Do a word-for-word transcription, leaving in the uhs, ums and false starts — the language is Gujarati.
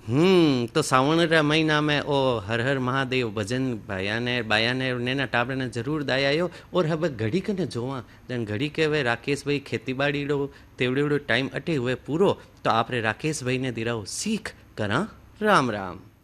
हम्म तो सावन रा महीना में ओ हर हर महादेव भजन भाया ने बाया ने नेना टाबरे ने जरूर दायायो। और હવે ઘડી કને જોવા જણ ઘડી કે હવે રાકેશભાઈ ખેતીબાડીડો તેવડેવડો ટાઈમ અટે हुए પૂરો તો આપણે રાકેશભાઈને દિરાઓ શીખ કરા રામ રામ।